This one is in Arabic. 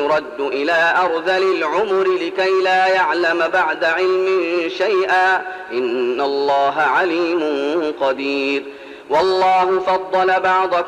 يرد إلى أرذل العمر لكي لا يعلم بعد علم شيئا إن الله عليم قدير والله فضل بعضكم